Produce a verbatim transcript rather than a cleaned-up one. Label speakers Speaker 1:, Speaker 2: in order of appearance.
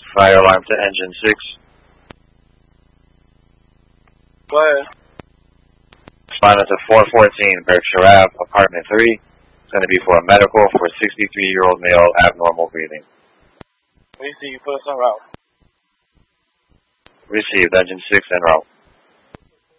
Speaker 1: Fire alarm to engine six.
Speaker 2: Go ahead.
Speaker 1: Responding to four fourteen Berkshire Ave, apartment three. It's going to be for a medical for sixty-three-year-old male, abnormal breathing.
Speaker 2: We see you put us en route.
Speaker 1: Received, engine six en route.